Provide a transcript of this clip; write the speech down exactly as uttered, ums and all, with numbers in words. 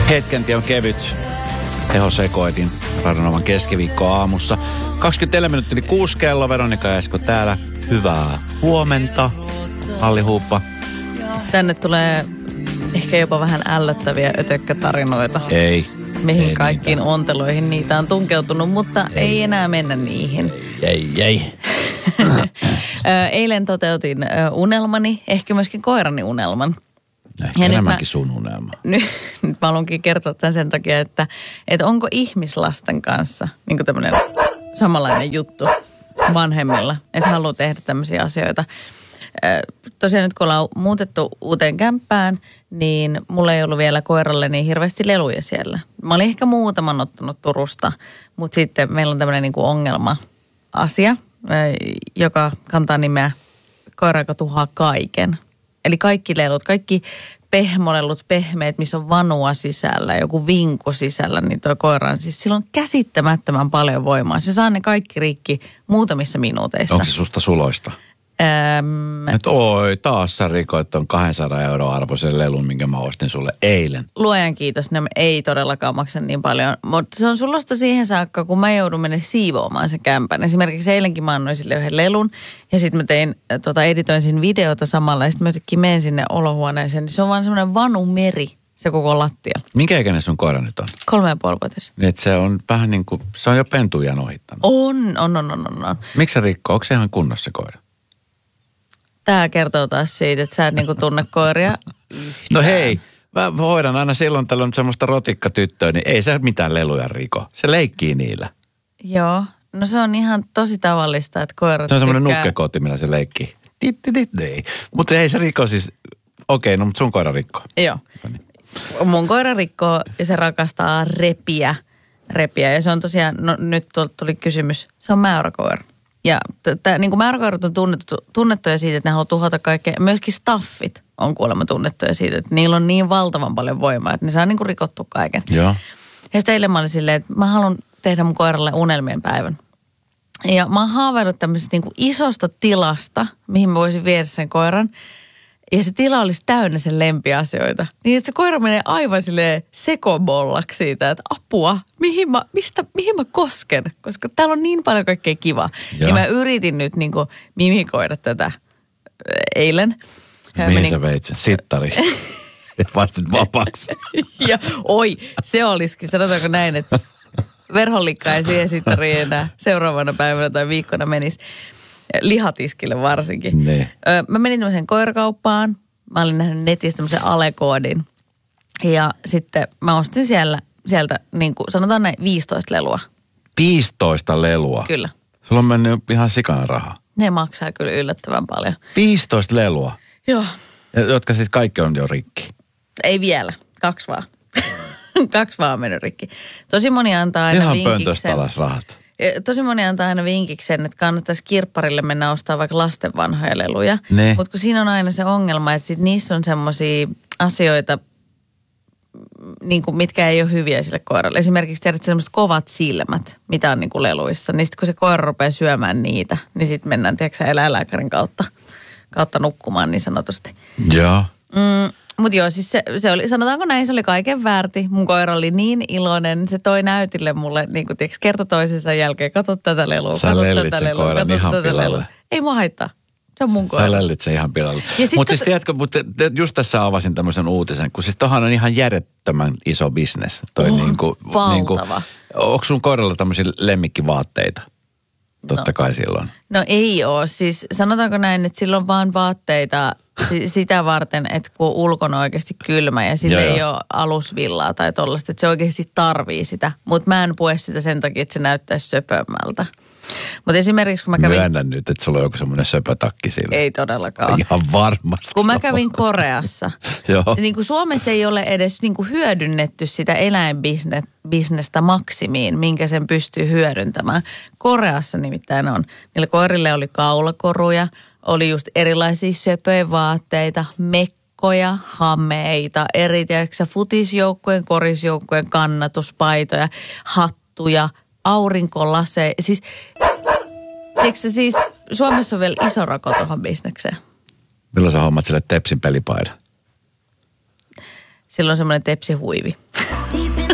Hetken on kevyt tehosekoitin Radionovan keskiviikko aamussa. kaksikymmentäneljä minuuttia yli kuusi kello. Veronika Esko täällä. Hyvää huomenta. Halli Huuppa. Tänne tulee ehkä jopa vähän ällöttäviä ötökkätarinoita. Ei. Mihin ei kaikkiin niitä. onteloihin niitä on tunkeutunut, mutta ei, ei enää mennä niihin. Ei, ei. Eilen toteutin unelmani, ehkä myöskin koirani unelman. Ehkä enemmänkin sun unelma. Nyt, nyt mä haluankin kertoa tämän sen takia, että, että onko ihmislasten kanssa niin kuin tämmöinen samanlainen juttu vanhemmilla, että haluaa tehdä tämmöisiä asioita. Tosiaan nyt kun ollaan muutettu uuteen kämppään, niin mulla ei ollut vielä koiralle niin hirveästi leluja siellä. Mä olin ehkä muutaman ottanut Turusta, mutta sitten meillä on tämmöinen niin kuin ongelma-asia, joka kantaa nimeä koira, joka tuhaa kaiken. Eli kaikki lelut, kaikki pehmolelut, pehmeät, missä on vanua sisällä, joku vinku sisällä, niin tuo koira on siis, sillä on käsittämättömän paljon voimaa. Se saa ne kaikki rikki muutamissa minuuteissa. Onko se susta suloista? Öm, Et oi, taas sä rikoit ton kaksisataa euroa arvoisen lelun, minkä mä ostin sulle eilen. Luojan kiitos, ne ei todellakaan maksa niin paljon. Mutta se on sulosta siihen saakka, kun mä joudun mennä siivoamaan sen kämpän. Esimerkiksi eilenkin mä annoin sille yhden lelun ja sitten mä tein, tota, editoin siinä videota samalla ja sitten mä jotenkin menen sinne olohuoneeseen. Niin se on vaan semmoinen vanumeri, se koko lattia. Minkä ikäinen sun koira nyt on? Kolme ja puoli vuotias. Niin, se on vähän niin kuin, se on jo pentujan ohittanut. On, on, on, on, on. on. Miksi se rikkoo? Onko se ihan kunnossa se koira? Tämä kertoo taas siitä, että sä et niinku tunne koiria yhtään. No hei, mä hoidan aina silloin tällöin semmoista rotikkatyttöä, niin ei se mitään leluja riko. Se leikkii niillä. Joo, no se on ihan tosi tavallista, että koirat Se on semmoinen tykkää... nukkekooti, millä se leikkii. Titti, ei. Mutta ei se riko siis, okei, no mutta sun koira rikkoo. Joo. Mun koira rikkoo ja se rakastaa repiä, repiä. Ja se on tosiaan, no nyt tuli kysymys, se on mäyräkoira. Ja t- t- niin kuin mäyräkoirat on tunnettu, tunnettuja siitä, että ne haluaa tuhota kaikkea. Myöskin staffit on kuulemma tunnettuja siitä, että niillä on niin valtavan paljon voimaa, että ne saa niin kuin rikottua kaiken. Joo. Ja sitten eilen mä olin silleen, että mä haluan tehdä mun koiralle unelmien päivän. Ja mä oon haaveillut tämmöisestä niin kuin isosta tilasta, mihin mä voisin viedä sen koiran. Ja se tila olisi täynnä sen lempiasioita. Niin, että se koira menee aivan silleen sekobollaksi siitä, että apua, mihin mä, mistä, mihin mä kosken? Koska täällä on niin paljon kaikkea kivaa. Ja, ja mä yritin nyt niin kuin mimikoida tätä eilen. Mihin menin... sä veit sen? Sittari. Et vastit vapaaksi. Ja oi, se olisikin, sanotaanko näin, että verholikka ei siihen sittariin enää seuraavana päivänä tai viikkona menisi. Lihatiskille varsinkin. Ne. Mä menin tämmöiseen koirakauppaan. Mä olin nähnyt netistä tämmöisen alekoodin. Ja sitten mä ostin siellä, sieltä, niin kuin sanotaan näin, viisitoista lelua. viisitoista lelua? Kyllä. Sulla on mennyt ihan sikana rahaa. Ne maksaa kyllä yllättävän paljon. viisitoista lelua? Joo. Jotka siis kaikki on jo rikki. Ei vielä. Kaksi vaan. Kaksi vaan on mennyt rikki. Tosi moni antaa aina ihan vinkiksen. pöntöstä alas rahat. Tosi moni antaa aina vinkiksen, että kannattaisi kirpparille mennä ostaa vaikka lasten vanhoja leluja. Mutta kun siinä on aina se ongelma, että sit niissä on semmoisia asioita, niin kuin, mitkä ei ole hyviä sille koiralle. Esimerkiksi tiedät semmoiset kovat silmät, mitä on niin kuin leluissa. Niin sitten kun se koira rupeaa syömään niitä, niin sitten mennään, tiedätkö eläinlääkärin kautta, kautta nukkumaan niin sanotusti. Joo. Mm, mutta joo, siis se, se oli, sanotaanko näin, se oli kaiken väärti. Mun koira oli niin iloinen, se toi näytille mulle, niin kuin tiedätkö, kerta toisensa jälkeen, kato tätä lelua, sä kato lellit tätä lelua, koiran kato ihan tätä pilalle. lelua. Ei mua haittaa. Se on mun koira. Sä lellit sen ihan pilalle. Mutta tot... siis tiedätkö, mutta just tässä avasin tämmöisen uutisen, kun siis tohan on ihan järjettömän iso bisnes. Toi on niinku, valtava. Niinku, onko sun koiralla tämmöisiä lemmikkivaatteita? Totta no. kai silloin. No ei ole. Siis sanotaanko näin, että silloin vaan vaatteita sitä varten, että kun ulkona on oikeasti kylmä ja sillä ei ole alusvillaa tai tollaista, että se oikeasti tarvii sitä. Mutta mä en pue sitä sen takia, että se näyttäisi söpömmältä. Mutta esimerkiksi kun mä kävin... Myönnän nyt, että sulla on joku semmoinen söpötakki sillä. Ei todellakaan. Ihan varmasti. Kun mä kävin Koreassa, Joo. niin kuin Suomessa ei ole edes niin kuin hyödynnetty sitä eläinbisnestä maksimiin, minkä sen pystyy hyödyntämään. Koreassa nimittäin on. Niillä koirille oli kaulakoruja, oli just erilaisia söpöjä vaatteita, mekkoja, hameita, eri tiedätkö, futisjoukkojen, korisjoukkojen kannatuspaitoja, hattuja, aurinkolaseja. Siis, tiedätkö, siis Suomessa on vielä iso rako tuohon bisnekseen. Milloin sä hommat sille Tepsin pelipaidan? Silloin semmoinen tepsihuivi.